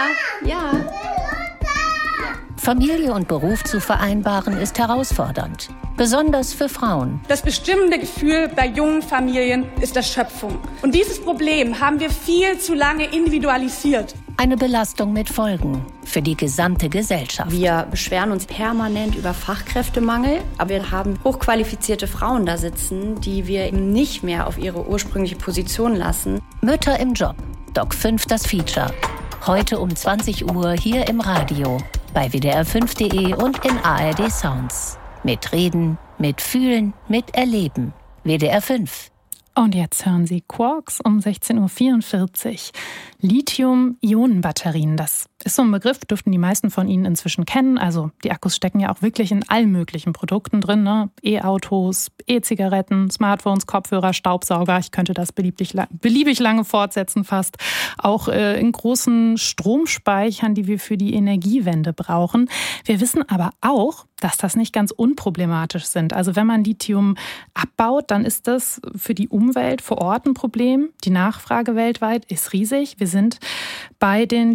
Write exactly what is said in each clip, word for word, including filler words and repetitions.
ja. Familie und Beruf zu vereinbaren ist herausfordernd, besonders für Frauen. Das bestimmende Gefühl bei jungen Familien ist Erschöpfung. Und dieses Problem haben wir viel zu lange individualisiert. Eine Belastung mit Folgen für die gesamte Gesellschaft. Wir beschweren uns permanent über Fachkräftemangel, aber wir haben hochqualifizierte Frauen da sitzen, die wir eben nicht mehr auf ihre ursprüngliche Position lassen. Mütter im Job, Doc fünf das Feature. Heute um zwanzig Uhr hier im Radio, bei w d r fünf punkt d e und in A R D Sounds. Mit Reden, mit Fühlen, mit Erleben. W D R fünf. Und jetzt hören Sie Quarks um sechzehn Uhr vierundvierzig. Lithium-Ionen-Batterien, das ist so ein Begriff, dürften die meisten von Ihnen inzwischen kennen. Also die Akkus stecken ja auch wirklich in allen möglichen Produkten drin, ne? E-Autos, E-Zigaretten, Smartphones, Kopfhörer, Staubsauger. Ich könnte das beliebig, beliebig lange fortsetzen fast. Auch äh, in großen Stromspeichern, die wir für die Energiewende brauchen. Wir wissen aber auch, dass das nicht ganz unproblematisch sind. Also wenn man Lithium abbaut, dann ist das für die Umwelt vor Ort ein Problem. Die Nachfrage weltweit ist riesig. Wir sind bei den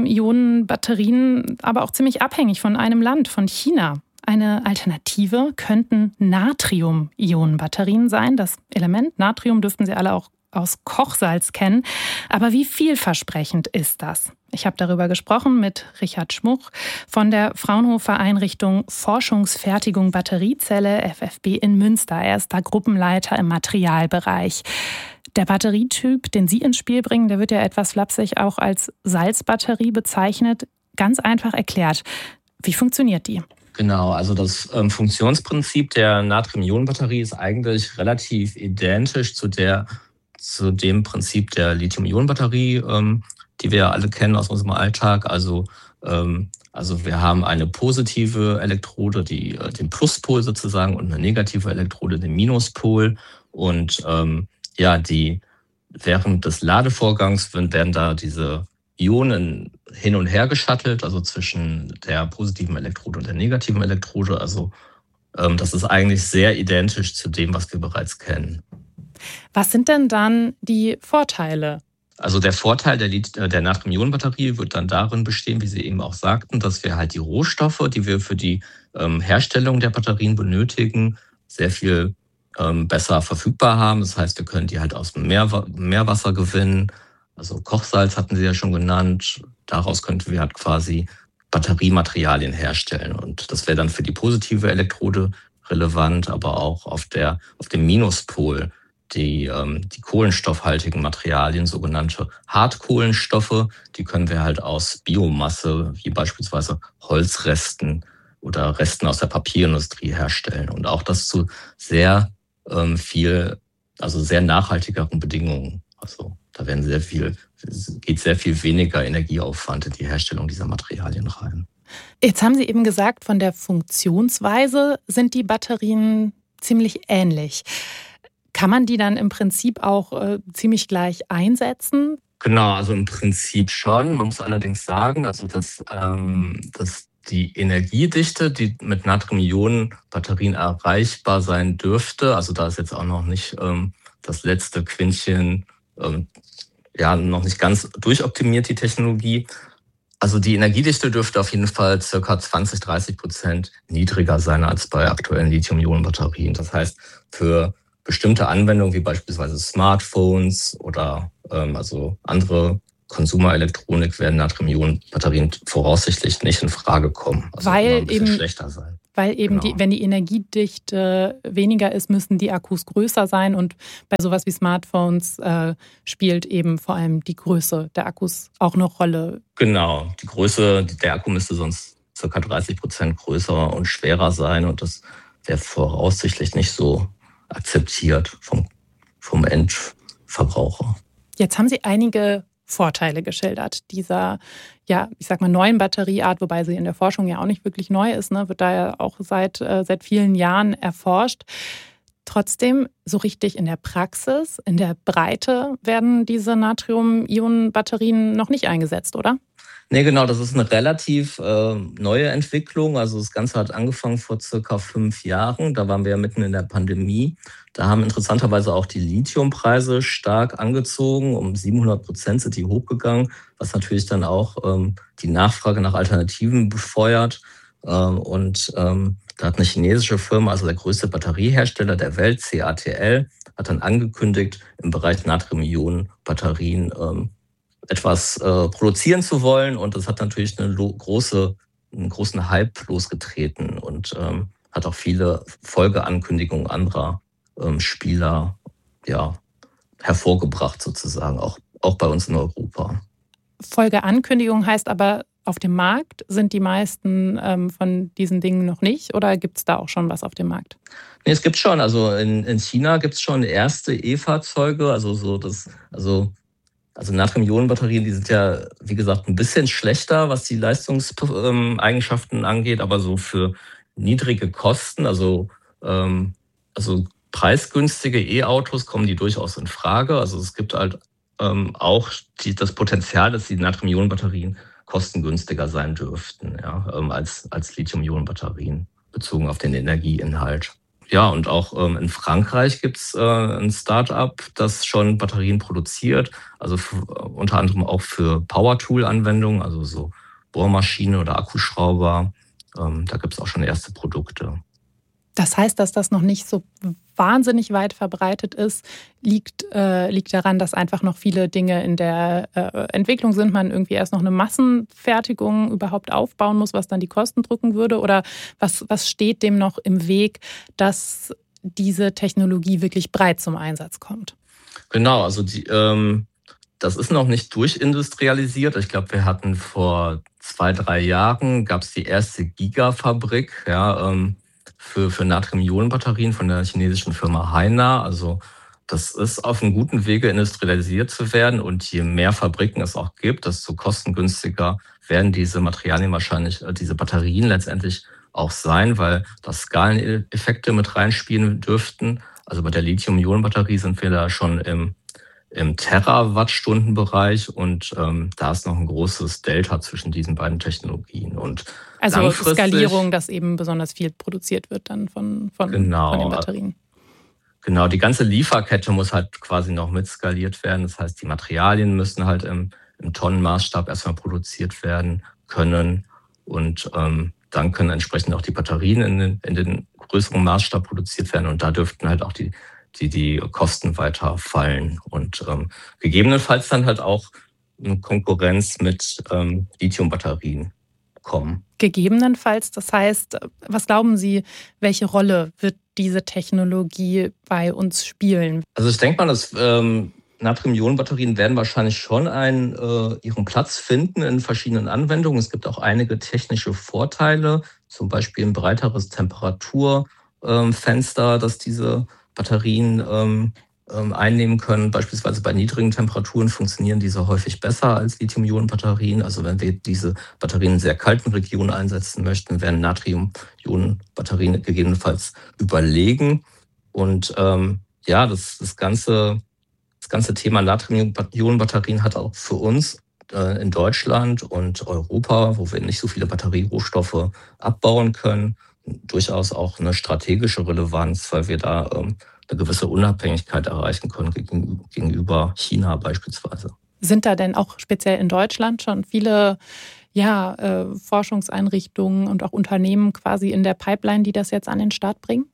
Lithium-Ionen-Batterien aber auch ziemlich abhängig von einem Land, von China. Eine Alternative könnten Natrium-Ionen-Batterien sein. Das Element Natrium dürften Sie alle auch aus Kochsalz kennen. Aber wie vielversprechend ist das? Ich habe darüber gesprochen mit Richard Schmuch von der Fraunhofer Einrichtung Forschungsfertigung Batteriezelle F F B in Münster. Er ist da Gruppenleiter im Materialbereich. Der Batterietyp, den Sie ins Spiel bringen, der wird ja etwas flapsig auch als Salzbatterie bezeichnet. Ganz einfach erklärt. Wie funktioniert die? Genau, also das ähm, Funktionsprinzip der Natrium-Ionen-Batterie ist eigentlich relativ identisch zu der zu dem Prinzip der Lithium-Ionen-Batterie, ähm, die wir ja alle kennen aus unserem Alltag. Also, ähm, also wir haben eine positive Elektrode, die, äh, den Pluspol sozusagen, und eine negative Elektrode, den Minuspol. Und ähm, ja, die während des Ladevorgangs werden da diese Ionen hin und her geschattelt, also zwischen der positiven Elektrode und der negativen Elektrode. Also ähm, das ist eigentlich sehr identisch zu dem, was wir bereits kennen. Was sind denn dann die Vorteile? Also der Vorteil der, der Natrium-Ionen-Batterie wird dann darin bestehen, wie Sie eben auch sagten, dass wir halt die Rohstoffe, die wir für die ähm, Herstellung der Batterien benötigen, sehr viel ähm, besser verfügbar haben. Das heißt, wir können die halt aus dem Meer, Meerwasser gewinnen. Also Kochsalz hatten Sie ja schon genannt. Daraus könnten wir halt quasi Batteriematerialien herstellen. Und das wäre dann für die positive Elektrode relevant, aber auch auf, der, auf dem Minuspol. Die, ähm, die kohlenstoffhaltigen Materialien, sogenannte Hartkohlenstoffe, die können wir halt aus Biomasse, wie beispielsweise Holzresten oder Resten aus der Papierindustrie herstellen. Und auch das zu sehr ähm, viel, also sehr nachhaltigeren Bedingungen. Also da werden sehr viel, geht sehr viel weniger Energieaufwand in die Herstellung dieser Materialien rein. Jetzt haben Sie eben gesagt, von der Funktionsweise sind die Batterien ziemlich ähnlich. Kann man die dann im Prinzip auch äh, ziemlich gleich einsetzen? Genau, also im Prinzip schon. Man muss allerdings sagen, also dass, ähm, dass die Energiedichte, die mit Natrium-Ionen-Batterien erreichbar sein dürfte, also da ist jetzt auch noch nicht ähm, das letzte Quäntchen, ähm, ja, noch nicht ganz durchoptimiert, die Technologie. Also die Energiedichte dürfte auf jeden Fall circa zwanzig, dreißig Prozent niedriger sein als bei aktuellen Lithium-Ionen-Batterien. Das heißt, für bestimmte Anwendungen wie beispielsweise Smartphones oder ähm, also andere Konsumerelektronik werden Natrium-Ionen-Batterien voraussichtlich nicht in Frage kommen. Also weil ein bisschen eben schlechter sein. Weil eben, Genau. die, wenn die Energiedichte weniger ist, müssen die Akkus größer sein. Und bei sowas wie Smartphones äh, spielt eben vor allem die Größe der Akkus auch eine Rolle. Genau, die Größe, der Akku müsste sonst ca. dreißig Prozent größer und schwerer sein. Und das wäre voraussichtlich nicht so akzeptiert vom, vom Endverbraucher. Jetzt haben Sie einige Vorteile geschildert dieser, ja, ich sag mal, neuen Batterieart, wobei sie in der Forschung ja auch nicht wirklich neu ist, ne, wird da ja auch seit, äh, seit vielen Jahren erforscht. Trotzdem, so richtig in der Praxis, in der Breite werden diese Natrium-Ionen-Batterien noch nicht eingesetzt, oder? Nee, genau, das ist eine relativ äh, neue Entwicklung. Also das Ganze hat angefangen vor circa fünf Jahren. Da waren wir ja mitten in der Pandemie. Da haben interessanterweise auch die Lithiumpreise stark angezogen. Um siebenhundert Prozent sind die hochgegangen, was natürlich dann auch ähm, die Nachfrage nach Alternativen befeuert. Ähm, und ähm, da hat eine chinesische Firma, also der größte Batteriehersteller der Welt, C A T L, hat dann angekündigt, im Bereich Natrium-Ionen-Batterien ähm, etwas äh, produzieren zu wollen. Und das hat natürlich eine lo- große, einen großen Hype losgetreten und ähm, hat auch viele Folgeankündigungen anderer ähm, Spieler ja, hervorgebracht, sozusagen, auch, auch bei uns in Europa. Folgeankündigung heißt aber, auf dem Markt sind die meisten ähm, von diesen Dingen noch nicht, oder gibt es da auch schon was auf dem Markt? Nee, es gibt schon. Also in, in China gibt es schon erste E-Fahrzeuge, also so das, also Also Natrium-Ionen-Batterien, die sind ja, wie gesagt, ein bisschen schlechter, was die Leistungseigenschaften angeht, aber so für niedrige Kosten, also, ähm, also preisgünstige E-Autos, kommen die durchaus in Frage. Also es gibt halt ähm, auch die, das Potenzial, dass die Natrium-Ionen-Batterien kostengünstiger sein dürften, ja, ähm, als, als Lithium-Ionen-Batterien, bezogen auf den Energieinhalt. Ja, und auch ähm, in Frankreich gibt es äh, ein Start-up, das schon Batterien produziert, also f- unter anderem auch für Power-Tool-Anwendungen, also so Bohrmaschine oder Akkuschrauber. Ähm, da gibt es auch schon erste Produkte. Das heißt, dass das noch nicht so wahnsinnig weit verbreitet ist, liegt, äh, liegt daran, dass einfach noch viele Dinge in der äh, Entwicklung sind, man irgendwie erst noch eine Massenfertigung überhaupt aufbauen muss, was dann die Kosten drücken würde? Oder was, was steht dem noch im Weg, dass diese Technologie wirklich breit zum Einsatz kommt? Genau, also die, ähm, das ist noch nicht durchindustrialisiert. Ich glaube, wir hatten vor zwei, drei Jahren, gab es die erste Gigafabrik, ja, ähm, für, für Natrium-Ionen-Batterien von der chinesischen Firma Haina. Also das ist auf einem guten Wege, industrialisiert zu werden. Und je mehr Fabriken es auch gibt, desto kostengünstiger werden diese Materialien wahrscheinlich, äh, diese Batterien letztendlich auch sein, weil da Skaleneffekte mit reinspielen dürften. Also bei der Lithium-Ionen-Batterie sind wir da schon im im Terawattstundenbereich und ähm, da ist noch ein großes Delta zwischen diesen beiden Technologien. Und Also langfristig, Skalierung, dass eben besonders viel produziert wird dann von, von, genau, von den Batterien. Genau, die ganze Lieferkette muss halt quasi noch mit skaliert werden. Das heißt, die Materialien müssen halt im, im Tonnenmaßstab erstmal produziert werden können und ähm, dann können entsprechend auch die Batterien in den, in den größeren Maßstab produziert werden und da dürften halt auch die die die Kosten weiter fallen und ähm, gegebenenfalls dann halt auch eine Konkurrenz mit ähm, Lithium-Batterien kommen. Gegebenenfalls, das heißt, was glauben Sie, welche Rolle wird diese Technologie bei uns spielen? Also ich denke mal, dass ähm, Natrium-Ionen-Batterien werden wahrscheinlich schon einen, äh, ihren Platz finden in verschiedenen Anwendungen. Es gibt auch einige technische Vorteile, zum Beispiel ein breiteres Temperaturfenster, ähm, das diese Batterien ähm, ähm, einnehmen können. Beispielsweise bei niedrigen Temperaturen funktionieren diese häufig besser als Lithium-Ionen-Batterien. Also wenn wir diese Batterien in sehr kalten Regionen einsetzen möchten, werden Natrium-Ionen-Batterien gegebenenfalls überlegen. Und ähm, ja, das, das, ganze, das ganze Thema Natrium-Ionen-Batterien hat auch für uns äh, in Deutschland und Europa, wo wir nicht so viele Batterierohstoffe abbauen können, durchaus auch eine strategische Relevanz, weil wir da ähm, eine gewisse Unabhängigkeit erreichen können gegen, gegenüber China beispielsweise. Sind da denn auch speziell in Deutschland schon viele ja, äh, Forschungseinrichtungen und auch Unternehmen quasi in der Pipeline, die das jetzt an den Start bringen?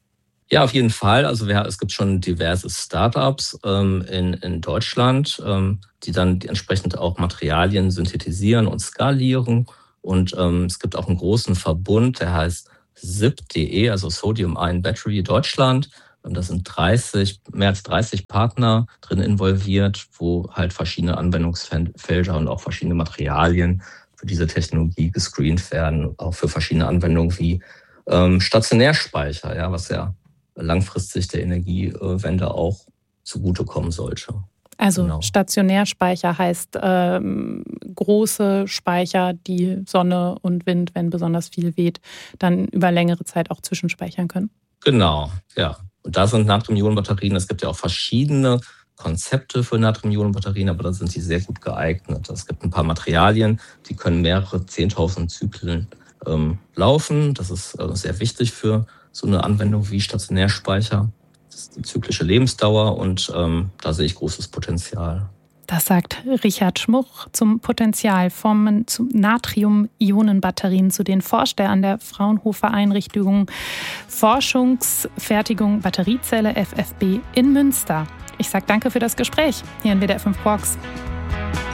Ja, auf jeden Fall. Also wir, es gibt schon diverse Startups ähm, in, in Deutschland, ähm, die dann die entsprechend auch Materialien synthetisieren und skalieren. Und ähm, es gibt auch einen großen Verbund, der heißt S I B punkt D E, also Sodium Ion Battery Deutschland. Da sind dreißig, mehr als dreißig Partner drin involviert, wo halt verschiedene Anwendungsfelder und auch verschiedene Materialien für diese Technologie gescreent werden, auch für verschiedene Anwendungen wie ähm, Stationärspeicher, ja, was ja langfristig der Energiewende auch zugutekommen sollte. Also genau. Stationärspeicher heißt ähm, große Speicher, die Sonne und Wind, wenn besonders viel weht, dann über längere Zeit auch zwischenspeichern können. Genau, ja. Und da sind Natrium-Ionen-Batterien, es gibt ja auch verschiedene Konzepte für Natrium-Ionen-Batterien, aber da sind die sehr gut geeignet. Es gibt ein paar Materialien, die können mehrere zehntausend Zyklen ähm, laufen. Das ist äh, sehr wichtig für so eine Anwendung wie Stationärspeicher. Das ist die zyklische Lebensdauer und ähm, da sehe ich großes Potenzial. Das sagt Richard Schmuch zum Potenzial von Natrium-Ionen-Batterien. Zu denen forscht er an der Fraunhofer Einrichtung Forschungsfertigung Batteriezelle F F B in Münster. Ich sage danke für das Gespräch hier in W D R fünf Quarks.